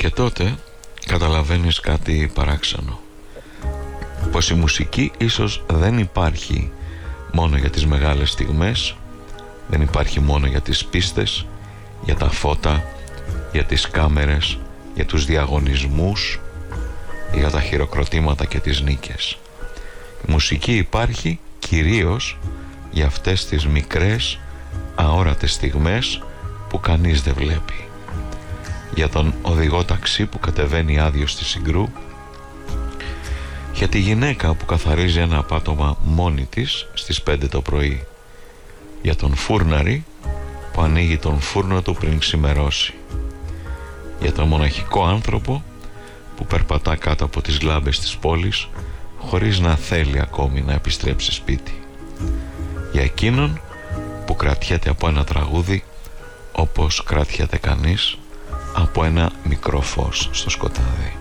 Και τότε καταλαβαίνεις κάτι παράξενο, πως η μουσική ίσως δεν υπάρχει μόνο για τις μεγάλες στιγμές, δεν υπάρχει μόνο για τις πίστες, για τα φώτα, για τις κάμερες, για τους διαγωνισμούς, για τα χειροκροτήματα και τις νίκες. Η μουσική υπάρχει κυρίως για αυτές τις μικρές αόρατες στιγμές που κανείς δεν βλέπει. Για τον οδηγό ταξί που κατεβαίνει άδειο στη Συγκρού, για τη γυναίκα που καθαρίζει ένα πάτωμα μόνη της στις 5 το πρωί, για τον φούρναρη που ανοίγει τον φούρνο του πριν ξημερώσει, για τον μοναχικό άνθρωπο που περπατά κάτω από τις λάμπες της πόλης χωρίς να θέλει ακόμη να επιστρέψει σπίτι, για εκείνον που κρατιέται από ένα τραγούδι όπως κρατιέται κανείς από ένα μικρό φως στο σκοτάδι.